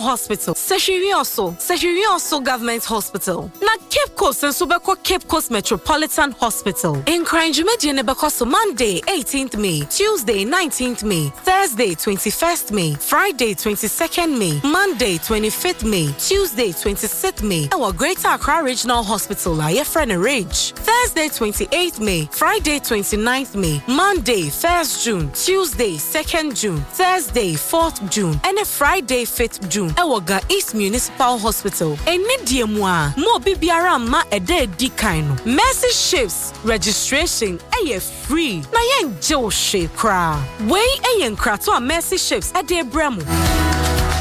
Hospital, Seshirioso Government Hospital, na Cape Coast and Subeko Cape Coast Metropolitan Hospital. In Kranjumedi Nebekoso Monday 18th May, Tuesday 19th May, Thursday 21st May, Friday 22nd May, Monday 25th May, Tuesday 26th May. Our Greater Accra Regional Hospital, Ayefrene Ridge. Thursday 28th May, Friday 29th May, Monday 1st June, Tuesday 2nd June, Thursday 4th June, and a Friday 5th June. Ewaga East Municipal Hospital. Enidiemwa, mo bibiara ma ede di kaino. Mercy Ships registration eye free. Na yen jo she kra. Wey eye nkra to a Mercy Ships ede bremu.